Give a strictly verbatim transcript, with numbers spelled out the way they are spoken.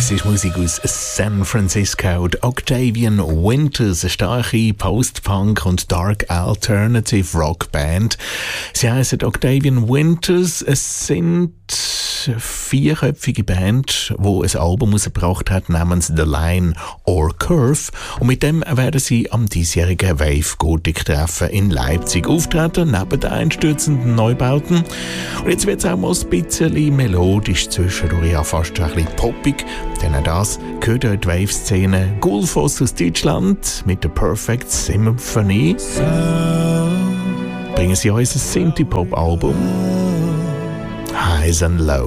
Das ist Musik aus San Francisco. Die Octavian Winters, eine starke Post-Punk und Dark Alternative Rock Band. Sie heißen Octavian Winters. Es sind vierköpfige Band, wo ein Album rausgebracht hat namens The Line or Curve. Und mit dem werden sie am diesjährigen Wave Gothic Treffen in Leipzig auftreten, neben den einstürzenden Neubauten. Und jetzt wird es auch mal ein bisschen melodisch zwischendurch, ja fast ein bisschen poppig. Denn auch das gehört in die Wave-Szene. Gulfos aus Deutschland mit der Perfect Symphony bringen sie uns ein Synthie-Pop-Album Highs and Lows.